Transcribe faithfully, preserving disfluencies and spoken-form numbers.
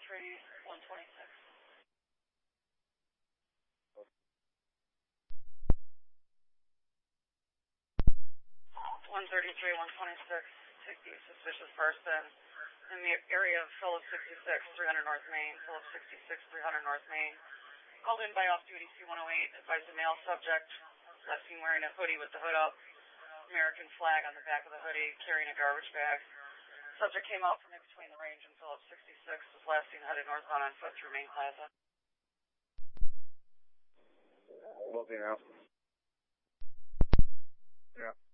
thirty-three, one twenty-six. one thirty-three, one twenty-six, take the suspicious person in the area of Phillips sixty-six, three hundred North Main, Phillips sixty-six, three hundred North Main. Called in by off-duty C one oh eight, advised a male subject, last seen wearing a hoodie with the hood up, American flag on the back of the hoodie, carrying a garbage bag. Subject came out from in between the range and Phillips sixty-six, was last seen headed northbound on foot through Main Plaza. Looking out. Yeah.